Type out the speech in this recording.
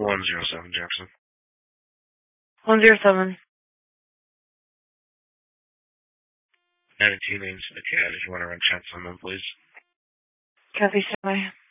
107 Jefferson. 107. 92 names for the cat if you want to run checks on them, please. Copy, semi.